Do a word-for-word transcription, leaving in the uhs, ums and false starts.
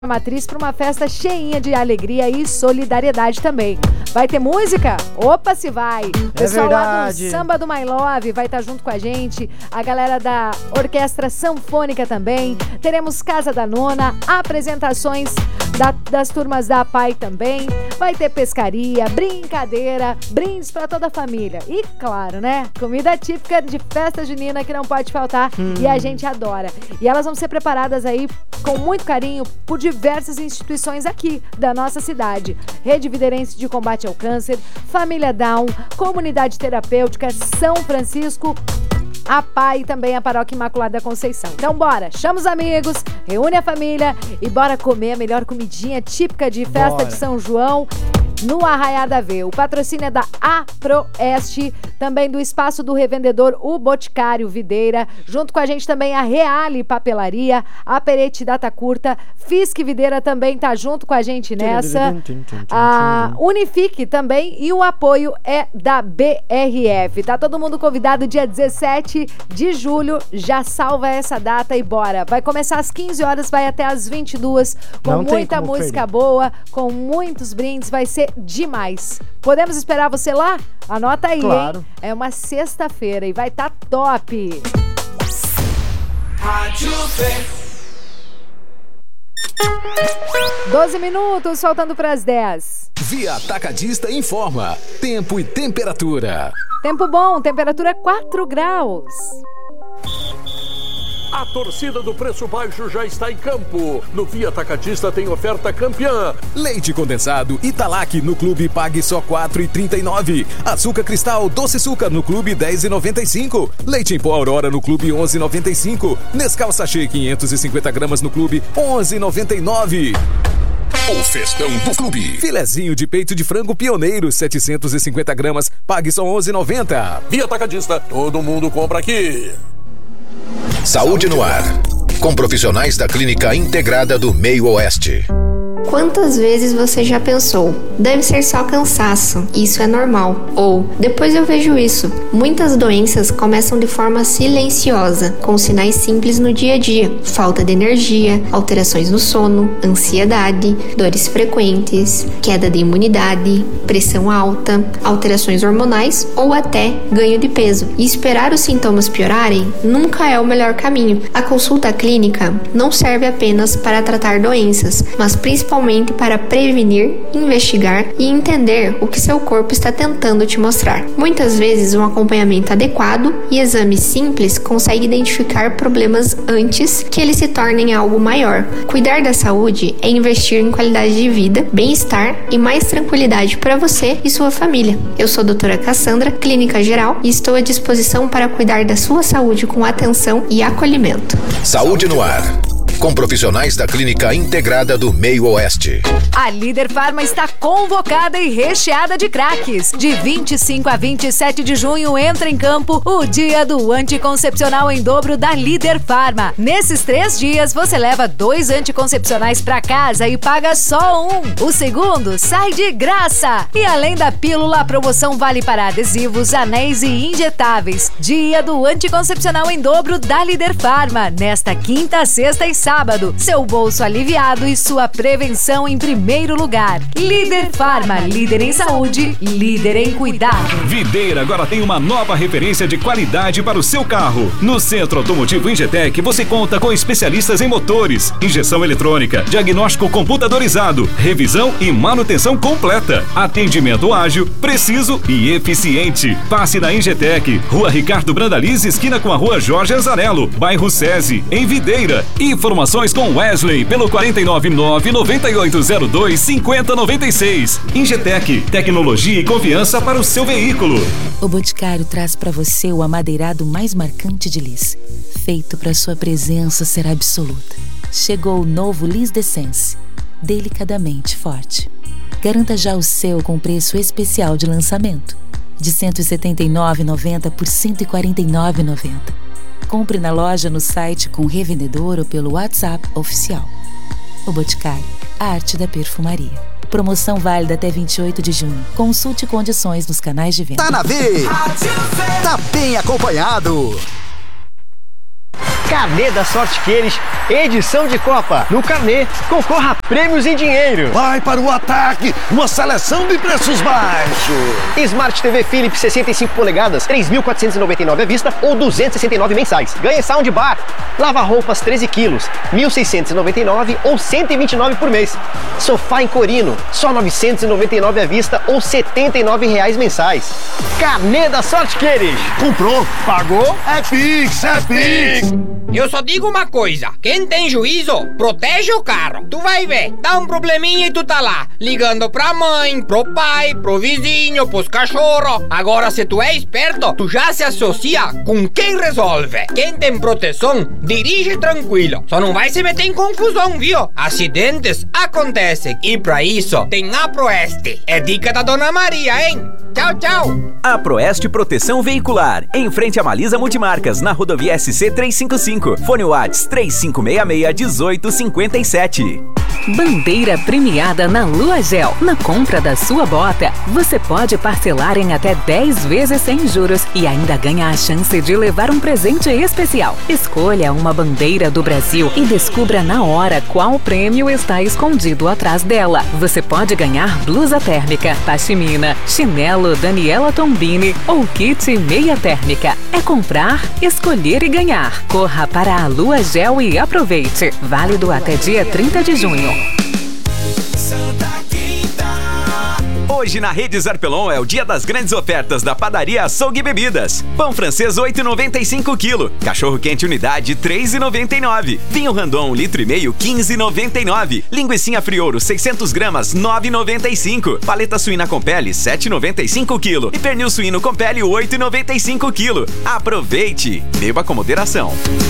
Matriz para uma festa cheinha de alegria e solidariedade também. Vai ter música? Opa, se vai! O pessoal lá do Samba do My Love vai estar junto com a gente. A galera da Orquestra Sanfônica também. Teremos Casa da Nona, apresentações da, das turmas da A P A I também. Vai ter pescaria, brincadeira, brindes para toda a família. E claro, né? Comida típica de festa junina que não pode faltar hum. e a gente adora. E elas vão ser preparadas aí com muito carinho por diversas instituições aqui da nossa cidade. Rede Videirense de Combate ao Câncer, Família Down, Comunidade Terapêutica São Francisco, a P A I e também a Paróquia Imaculada da Conceição. Então bora, chama os amigos, reúne a família e bora comer a melhor comidinha típica de festa bora. de São João no Arraiá da V. O patrocínio é da Aproeste, também do Espaço do Revendedor O Boticário Videira, junto com a gente também a Reale Papelaria, a Perete Data Curta, Fisc Videira também tá junto com a gente nessa, a Unifique também, e o apoio é da B R F. Tá todo mundo convidado dia dezessete de julho, já salva essa data e bora. Vai começar às quinze horas, vai até às vinte e duas, com Não muita música perder. boa, com muitos brindes, vai ser demais. Podemos esperar você lá? Anota aí, claro. hein? É uma sexta-feira e vai estar tá top. doze minutos, faltando para as dez. Via Atacadista informa. Tempo e temperatura. Tempo bom, temperatura quatro graus. A torcida do preço baixo já está em campo. No Via Atacadista tem oferta campeã. Leite condensado Italac no clube pague só quatro reais e trinta e nove centavos. Açúcar cristal Doce Açúcar no clube dez reais e noventa e cinco centavos. Leite em pó Aurora no clube onze reais e noventa e cinco centavos. Nescau Sachê quinhentos e cinquenta gramas no clube onze reais e noventa e nove centavos. O festão do clube. Filezinho de peito de frango pioneiro, setecentos e cinquenta gramas, pague só onze reais e noventa centavos. Via Atacadista, todo mundo compra aqui. Saúde no ar, com profissionais da Clínica Integrada do Meio Oeste. Quantas vezes você já pensou? Deve ser só cansaço, isso é normal. Ou, depois eu vejo isso. Muitas doenças começam de forma silenciosa, com sinais simples no dia a dia. Falta de energia, alterações no sono, ansiedade, dores frequentes, queda de imunidade, pressão alta, alterações hormonais ou até ganho de peso. E esperar os sintomas piorarem nunca é o melhor caminho. A consulta clínica não serve apenas para tratar doenças, mas principalmente principalmente para prevenir, investigar e entender o que seu corpo está tentando te mostrar. Muitas vezes, um acompanhamento adequado e exames simples conseguem identificar problemas antes que eles se tornem algo maior. Cuidar da saúde é investir em qualidade de vida, bem-estar e mais tranquilidade para você e sua família. Eu sou a doutora Cassandra, clínica geral, e estou à disposição para cuidar da sua saúde com atenção e acolhimento. Saúde no ar, com profissionais da Clínica Integrada do Meio Oeste. A Líder Farma está convocada e recheada de craques. De vinte e cinco a vinte e sete de junho entra em campo o Dia do Anticoncepcional em dobro da Líder Farma. Nesses três dias você leva dois anticoncepcionais para casa e paga só um. O segundo sai de graça. E além da pílula, a promoção vale para adesivos, anéis e injetáveis. Dia do Anticoncepcional em dobro da Líder Farma. Nesta quinta, sexta e sábado. Sábado, seu bolso aliviado e sua prevenção em primeiro lugar. Líder Farma, líder em saúde, líder em cuidado. Videira agora tem uma nova referência de qualidade para o seu carro. No Centro Automotivo Ingetec, você conta com especialistas em motores, injeção eletrônica, diagnóstico computadorizado, revisão e manutenção completa. Atendimento ágil, preciso e eficiente. Passe na Ingetec, Rua Ricardo Brandalize, esquina com a Rua Jorge Azarello, bairro SESI, em Videira. Informações com Wesley pelo quatro nove nove, nove oito zero dois, cinco zero nove seis. Ingetec, tecnologia e confiança para o seu veículo. O Boticário traz para você o amadeirado mais marcante de Lis, feito para sua presença ser absoluta. Chegou o novo Lis D'Essence, delicadamente forte. Garanta já o seu com preço especial de lançamento, de cento e setenta e nove reais e noventa centavos por cento e quarenta e nove reais e noventa centavos. Compre na loja, no site, com revendedor ou pelo WhatsApp oficial. O Boticário, a arte da perfumaria. Promoção válida até vinte e oito de junho. Consulte condições nos canais de venda. Tá na V! Tá bem acompanhado! Carnê da Sorte Queires, edição de Copa. No carnê, concorra a prêmios em dinheiro. Vai para o ataque, uma seleção de preços baixos. Smart T V Philips sessenta e cinco polegadas, três mil quatrocentos e noventa e nove à vista ou duzentos e sessenta e nove mensais. Ganhe soundbar. Lava-roupas treze quilos, mil seiscentos e noventa e nove ou cento e vinte e nove por mês. Sofá em Corino, só novecentos e noventa e nove à vista ou setenta e nove reais mensais. Carnê da Sorte Queires. Comprou, pagou, é Pix, é Pix. Eu só digo uma coisa, quem tem juízo, protege o carro. Tu vai ver, dá um probleminha e tu tá lá, ligando pra mãe, pro pai, pro vizinho, pros cachorros. Agora, se tu é esperto, tu já se associa com quem resolve. Quem tem proteção, dirige tranquilo. Só não vai se meter em confusão, viu? Acidentes acontecem. E pra isso, tem a Proeste. É dica da Dona Maria, hein? Tchau, tchau. A Proeste Proteção Veicular, em frente a Malisa Multimarcas, na rodovia S C trezentos e cinquenta e cinco. Fone Whats três cinco seis seis, um oito cinco sete. Bandeira premiada na Lua Gel. Na compra da sua bota, você pode parcelar em até dez vezes sem juros e ainda ganha a chance de levar um presente especial. Escolha uma bandeira do Brasil e descubra na hora qual prêmio está escondido atrás dela. Você pode ganhar blusa térmica, pashmina, chinelo Daniela Tombini ou kit meia térmica. É comprar, escolher e ganhar. Corra para a Lua Gel e aproveite. Válido até dia trinta de junho. Hoje na Rede Zarpelon é o dia das grandes ofertas da padaria Açougue e Bebidas. Pão francês oito reais e noventa e cinco quilo. Cachorro quente unidade três reais e noventa e nove. Vinho Randon um litro e meio quinze reais e noventa e nove. Linguicinha Friouro seiscentos gramas nove reais e noventa e cinco. Paleta suína com pele sete reais e noventa e cinco quilo. E pernil suíno com pele oito reais e noventa e cinco quilo. Aproveite! Beba com moderação.